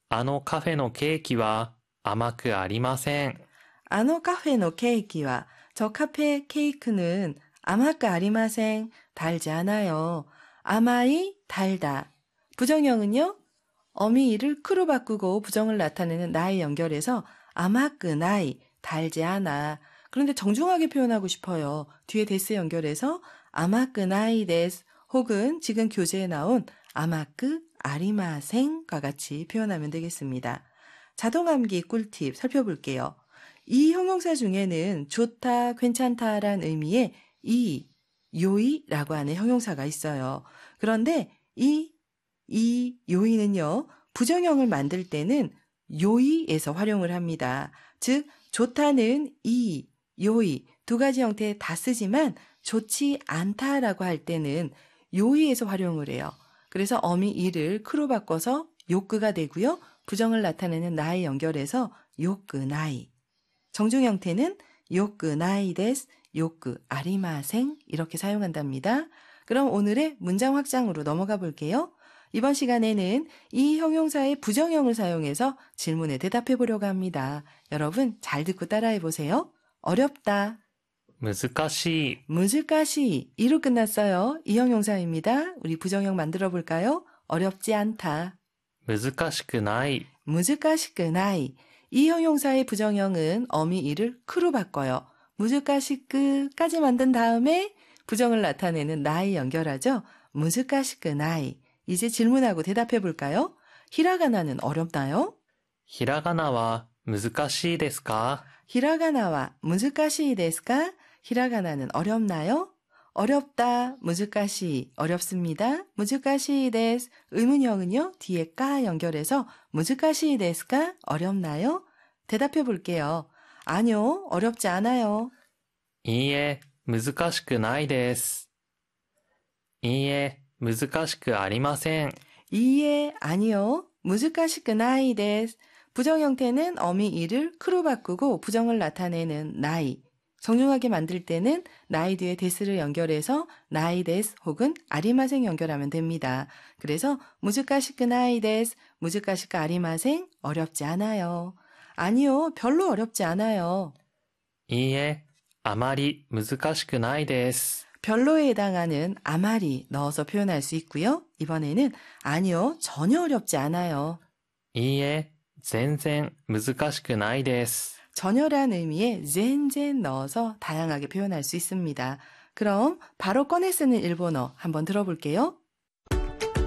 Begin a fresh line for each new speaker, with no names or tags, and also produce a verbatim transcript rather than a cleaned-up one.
あのカフェのケーキは甘くありません。
あのカフェのケーキは저 카페 케이크는 아마크 아리마생 달지 않아요. 아마이 달다. 부정형은요. 어미 이를 크로 바꾸고 부정을 나타내는 나에 연결해서 아마크 나이 달지 않아. 그런데 정중하게 표현하고 싶어요. 뒤에 데스 연결해서 아마크 나이 데스 혹은 지금 교재에 나온 아마크 아리마생과 같이 표현하면 되겠습니다. 자동암기 꿀팁 살펴볼게요. 이 형용사 중에는 좋다, 괜찮다란 의미의 이, 요이라고 하는 형용사가 있어요. 그런데 이, 이, 요이는요, 부정형을 만들 때는 요이에서 활용을 합니다. 즉, 좋다는 이, 요이 두 가지 형태 다 쓰지만 좋지 않다라고 할 때는 요이에서 활용을 해요. 그래서 어미 이를 크로 바꿔서 요크가 되고요. 부정을 나타내는 나에 연결해서 요크 나이. 정중 형태는 요크 나이 데스, 요크 아리마생 이렇게 사용한답니다. 그럼 오늘의 문장 확장으로 넘어가 볼게요. 이번 시간에는 이 형용사의 부정형을 사용해서 질문에 대답해 보려고 합니다. 여러분 잘 듣고 따라해 보세요. 어렵다.
難しい。
무즈까시 이로 끝났어요. 이 형용사입니다. 우리 부정형 만들어 볼까요? 어렵지 않다.
難しくない。
무즈까시크 나이. 이 형용사의 부정형은 어미 이를 크로 바꿔요. 무즈까시크까지 만든 다음에 부정을 나타내는 나이 연결하죠. 무즈까시크 나이. 이제 질문하고 대답해 볼까요? 히라가나는 어렵나요?
ひらがなは難しいですか？
히라가나와 무즈까시 데스까? 히라가나는 어렵나요? 어렵다, 무즈까시, 어렵습니다. 무즈까시 데스, 의문형은요, 뒤에 까 연결해서 무즈까시 데스까? 어렵나요? 대답해 볼게요. 아니요, 어렵지 않아요.
いいえ、難しくないです。いいえ、難しくありません。
이에, 아니요, 무즈까시크 나이 데스. 부정 형태는 어미 이를 크로 바꾸고 부정을 나타내는 나이. 정중하게 만들 때는 나이 뒤에 데스를 연결해서 나이 데스 혹은 아리마생 연결하면 됩니다. 그래서 무즈까시크 나이 데스, 무즈까시크 아리마생 어렵지 않아요. 아니요, 별로 어렵지 않아요.
いいえ、あまり難しくないです。
별로에 해당하는 아마리 넣어서 표현할 수 있고요. 이번에는 아니요, 전혀 어렵지 않아요.
いいえ、全然難しくないです。
전혀란 의미의 젠젠 넣어서 다양하게 표현할 수 있습니다. 그럼 바로 꺼내 쓰는 일본어 한번 들어볼게요.